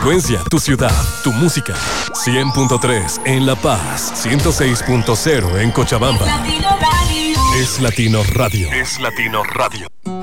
frecuencia, tu ciudad, tu música. 100.3 en La Paz, 106.0 en Cochabamba. Es Latino Radio. Es Latino Radio.